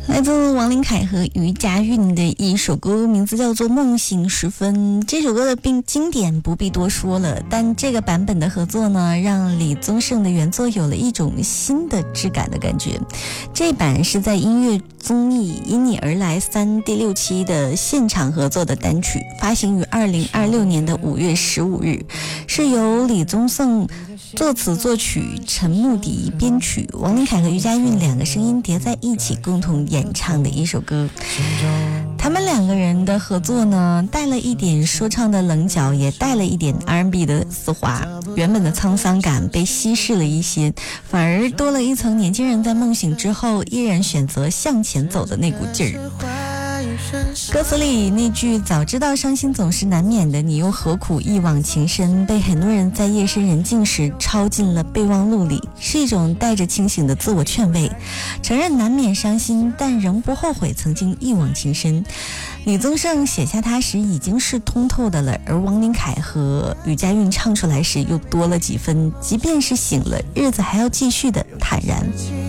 来自王琳凯和余佳韵的一首歌，名字叫做《梦醒时分》。这首歌的经典不必多说了，但这个版本的合作呢，让李宗盛的原作有了一种新的质感的感觉。这版是在音乐综艺《因你而来3》第6期的现场合作的单曲，发行于2026年的5月15日，是由李宗盛作词作曲，陈牧笛编曲，王琳凯和余佳韵两个声音叠在一起共同演唱的一首歌。他们两个人的合作呢，带了一点说唱的棱角，也带了一点 R&B 的丝滑，原本的沧桑感被稀释了一些，反而多了一层年轻人在梦醒之后依然选择向前走的那股劲儿。歌词里那句早知道伤心总是难免的，你又何苦一往情深，被很多人在夜深人静时抄进了备忘录里，是一种带着清醒的自我劝慰，承认难免伤心，但仍不后悔曾经一往情深。李宗盛写下它时已经是通透的了，而王琳凯和余佳韵唱出来时又多了几分即便是醒了日子还要继续的坦然。